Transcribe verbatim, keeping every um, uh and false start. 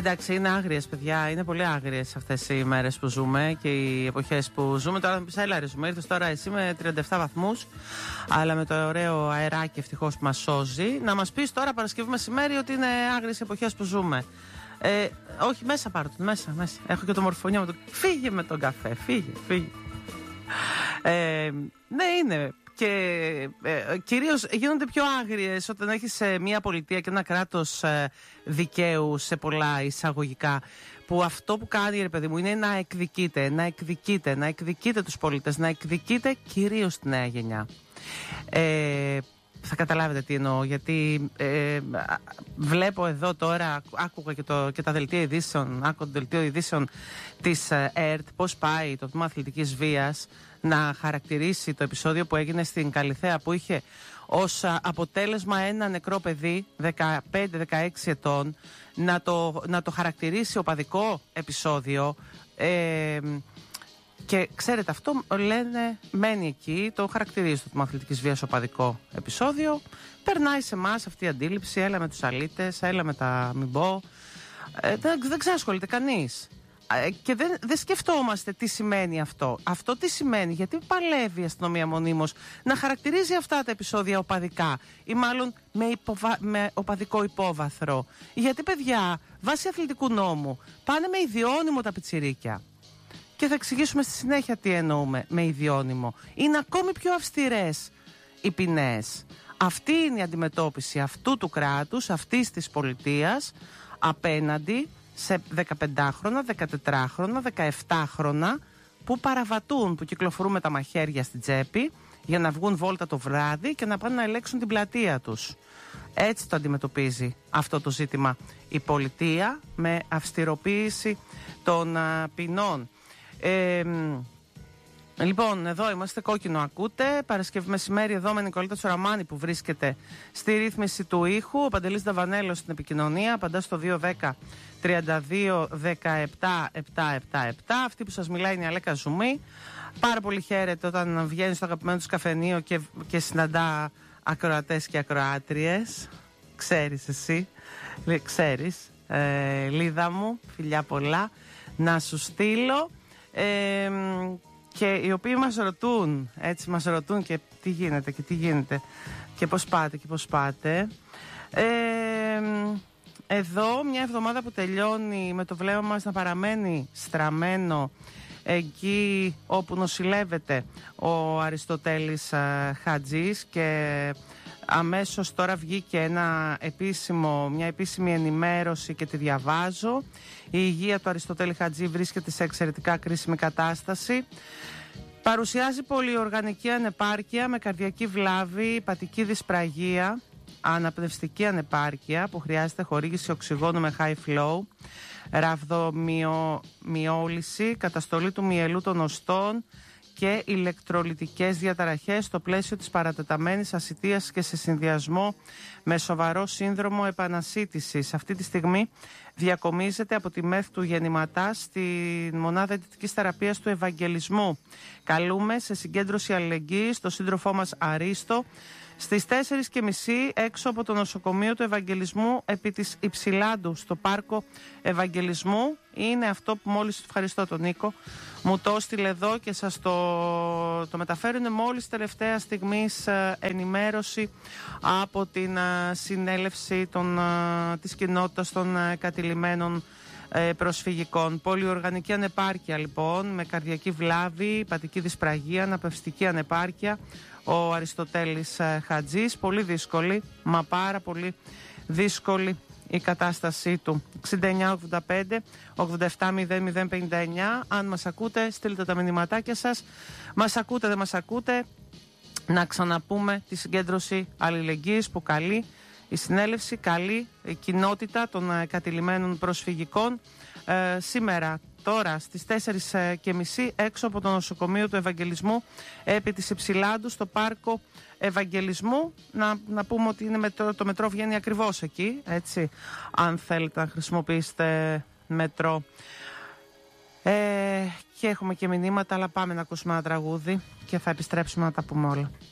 Εντάξει, είναι άγριες, παιδιά. Είναι πολύ άγριες αυτές οι μέρες που ζούμε και οι εποχές που ζούμε. Τώρα θα μου πεις, έλα ρε, ζούμε. Ήρθες τώρα εσύ με τριάντα επτά βαθμούς, αλλά με το ωραίο αεράκι ευτυχώς που μας σώζει. Να μας πεις τώρα Παρασκευή μεσημέρι ότι είναι άγριες οι εποχές που ζούμε. Ε, όχι, μέσα πάρω τον, μέσα, μέσα. Έχω και το μορφωνιό με το. Φύγε με τον καφέ, φύγε, φύγε. Ε, ναι, είναι. Και ε, κυρίως γίνονται πιο άγριες όταν έχεις ε, μια πολιτεία και ένα κράτος ε, δικαίου σε πολλά εισαγωγικά, που αυτό που κάνει, ρε παιδί μου, είναι να εκδικείται, να εκδικείται, να εκδικείται τους πολίτες, να εκδικείται κυρίως τη νέα γενιά. Ε, θα καταλάβετε τι εννοώ, γιατί ε, βλέπω εδώ τώρα, άκουγα και, το, και τα δελτία ειδήσεων, άκουγα το δελτίο ειδήσεων της ε, ΕΡΤ, πώς πάει το τμήμα αθλητικής βίας να χαρακτηρίσει το επεισόδιο που έγινε στην Καλιθέα, που είχε ως αποτέλεσμα ένα νεκρό παιδί δεκαπέντε δεκαέξι ετών, να το, να το χαρακτηρίσει οπαδικό επεισόδιο. Ε, και ξέρετε, αυτό λένε, μένει εκεί, το χαρακτηρίζει το τμήμα αθλητικής βίας οπαδικό επεισόδιο. Περνάει σε εμάς αυτή η αντίληψη, έλα με τους αλήτες, έλα με τα μην πω. Ε, δεν, δεν ξασχολείται κανείς. Και δεν, δεν σκεφτόμαστε τι σημαίνει αυτό. Αυτό τι σημαίνει, γιατί παλεύει η αστυνομία μονίμως να χαρακτηρίζει αυτά τα επεισόδια οπαδικά ή μάλλον με, υποβα... με οπαδικό υπόβαθρο. Γιατί, παιδιά, βάσει αθλητικού νόμου πάνε με ιδιώνυμο τα πιτσιρίκια. Και θα εξηγήσουμε στη συνέχεια τι εννοούμε με ιδιώνυμο. Είναι ακόμη πιο αυστηρές οι ποινές. Αυτή είναι η αντιμετώπιση αυτού του κράτους, αυτής της πολιτείας απέναντι σε δεκαπεντάχρονα, δεκατετράχρονα, δεκαεφτάχρονα που παραβατούν, που κυκλοφορούν με τα μαχαίρια στην τσέπη για να βγουν βόλτα το βράδυ και να πάνε να ελέγξουν την πλατεία τους. Έτσι το αντιμετωπίζει αυτό το ζήτημα η πολιτεία, με αυστηροποίηση των α, ποινών. Ε, Λοιπόν, εδώ είμαστε, κόκκινο ακούτε. Παρασκευή μεσημέρι εδώ με Νικολίτα Τσοραμάνη που βρίσκεται στη ρύθμιση του ήχου. Ο Παντελής Δαβανέλος στην επικοινωνία. Απαντά στο δύο δέκα τριάντα δύο δεκαεπτά επτακόσια εβδομήντα επτά. Αυτή που σας μιλάει είναι η Αλέκα Ζουμή. Πάρα πολύ χαίρεται όταν βγαίνει στο αγαπημένο του καφενείο και, και συναντά ακροατές και ακροάτριες. Ξέρεις εσύ. Ξέρεις. Ε, Λίδα μου, φιλιά πολλά. Να σου στείλω. Ε, Και οι οποίοι μας ρωτούν, έτσι μας ρωτούν και τι γίνεται και τι γίνεται και πώς πάτε και πώς πάτε. Ε, εδώ μια εβδομάδα που τελειώνει με το βλέμμα μας να παραμένει στραμμένο εκεί όπου νοσηλεύεται ο Αριστοτέλης α, Χατζής, και αμέσως τώρα βγήκε ένα επίσημο, μια επίσημη ενημέρωση και τη διαβάζω. Η υγεία του Αριστοτέλη Χατζή βρίσκεται σε εξαιρετικά κρίσιμη κατάσταση. Παρουσιάζει πολυοργανική ανεπάρκεια με καρδιακή βλάβη, υπατική δυσπραγία, αναπνευστική ανεπάρκεια που χρειάζεται χορήγηση οξυγόνου με high flow, ραβδομυόλυση, καταστολή του μυελού των οστών και ηλεκτρολιτικές διαταραχές στο πλαίσιο της παρατεταμένης ασιτείας και σε συνδυασμό με σοβαρό σύνδρομο επανασίτησης. Αυτή τη στιγμή διακομίζεται από τη ΜΕΘ του Γεννηματά στη μονάδα αιτητικής θεραπείας του Ευαγγελισμού. Καλούμε σε συγκέντρωση αλληλεγγύης στο σύντροφό μας Αρίστο στις τέσσερις και μισή έξω από το νοσοκομείο του Ευαγγελισμού επί της Υψηλάντου στο πάρκο Ευαγγελισμού. Είναι αυτό που μόλις, ευχαριστώ τον Νίκο, μου το έστειλε εδώ και σας το, το μεταφέρω. Είναι μόλις τελευταία στιγμής ε, ενημέρωση από την ε, συνέλευση των, ε, της κοινότητας των ε, κατηλημένων ε, προσφυγικών. Πολυοργανική ανεπάρκεια λοιπόν, με καρδιακή βλάβη, υπατική δυσπραγία, αναπνευστική ανεπάρκεια. Ο Αριστοτέλης ε, Χατζής, πολύ δύσκολη, μα πάρα πολύ δύσκολη η κατάστασή του. εξήντα εννιά ογδόντα πέντε ογδόντα επτά μηδέν μηδέν πενήντα εννιά. Αν μας ακούτε, στείλτε τα μηνυματάκια σας. Μας ακούτε, δεν μας ακούτε, να ξαναπούμε τη συγκέντρωση αλληλεγγύης που καλεί η συνέλευση, καλεί η κοινότητα των ε, κατηλημένων προσφυγικών ε, σήμερα, τώρα στις τέσσερις και μισή έξω από το νοσοκομείο του Ευαγγελισμού επί της Υψηλάντου στο πάρκο Ευαγγελισμού. Να, να πούμε ότι είναι μετρό, το μετρό βγαίνει ακριβώς εκεί, έτσι, αν θέλετε να χρησιμοποιήσετε μετρό. Ε, και έχουμε και μηνύματα, αλλά πάμε να ακούσουμε ένα τραγούδι και θα επιστρέψουμε να τα πούμε όλα.